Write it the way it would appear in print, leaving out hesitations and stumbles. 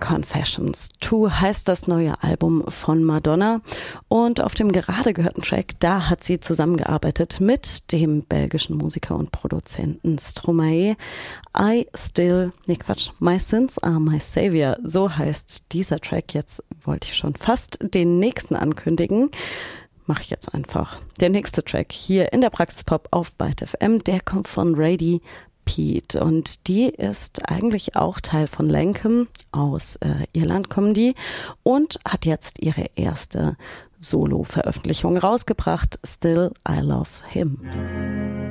Confessions 2 heißt das neue Album von Madonna und auf dem gerade gehörten Track, da hat sie zusammengearbeitet mit dem belgischen Musiker und Produzenten Stromae. My Sins Are My Savior, so heißt dieser Track. Jetzt wollte ich schon fast den nächsten ankündigen. Mache ich jetzt einfach. Der nächste Track hier in der Praxis Pop auf Byte FM, der kommt von Radie Pete und die ist eigentlich auch Teil von Lankum, aus Irland kommen die und hat jetzt ihre erste Solo-Veröffentlichung rausgebracht, Still I Love Him.